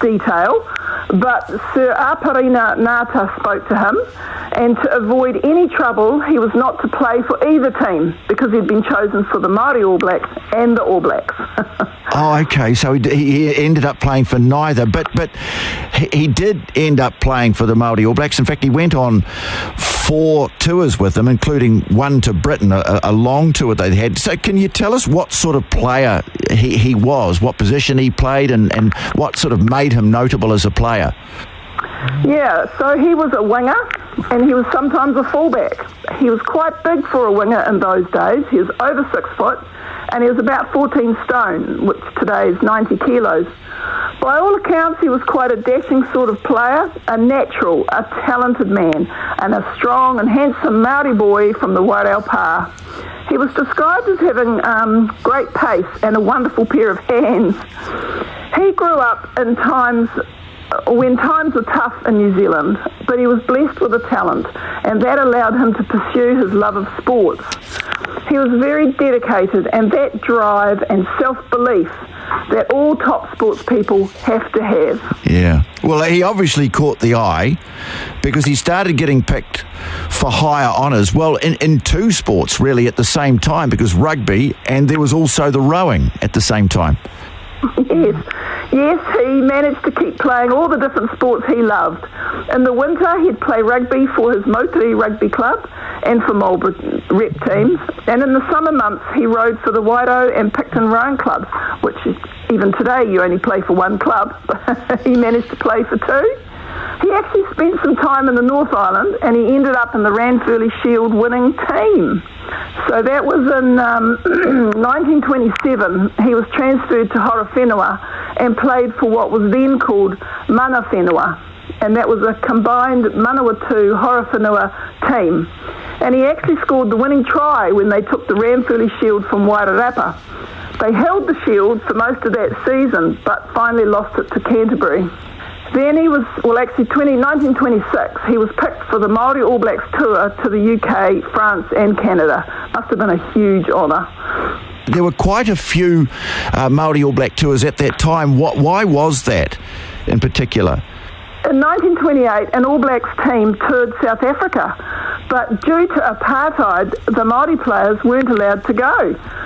detail, but Sir Aparina Ngata spoke to him, and to avoid any trouble, he was not to play for either team because he'd been chosen for the Māori All Blacks and the All Blacks. Oh, okay, so he ended up playing for neither, but he did end up playing for the Māori All Blacks. In fact, he went on 4 tours with them, including one to Britain, a long tour they had. So can you tell us what sort of player he was, what position he played, and what sort of made him notable as a player? Yeah, so he was a winger, and he was sometimes a fullback. He was quite big for a winger in those days. He was over 6 foot, and he was about 14 stone, which today is 90 kilos. By all accounts, he was quite a dashing sort of player, a natural, a talented man, and a strong and handsome Māori boy from the Wairau Pa. He was described as having great pace and a wonderful pair of hands. He grew up in times when times were tough in New Zealand, but he was blessed with a talent, and that allowed him to pursue his love of sports. He was very dedicated, and that drive and self-belief that all top sports people have to have. Yeah. Well, he obviously caught the eye because he started getting picked for higher honours, well, in 2 sports really at the same time, because rugby and there was also the rowing at the same time. Yes, he managed to keep playing all the different sports he loved. In the winter, he'd play rugby for his Motiri Rugby Club and for Marlborough rep teams. And in the summer months, he rowed for the Wairoa and Picton Rowing Clubs, which even today you only play for one club. He managed to play for 2. He actually spent some time in the North Island, and he ended up in the Ranfurly Shield winning team. So that was in 1927. He was transferred to Horowhenua and played for what was then called Mana Whenua, and that was a combined Manawatu Horowhenua team. And he actually scored the winning try when they took the Ranfurly Shield from Wairarapa. They held the shield for most of that season, but finally lost it to Canterbury. Then he was, 1926, he was picked for the Māori All Blacks tour to the UK, France and Canada. Must have been a huge honour. There were quite a few Māori All Black tours at that time. Why was that in particular? In 1928, an All Blacks team toured South Africa, but due to apartheid, the Māori players weren't allowed to go.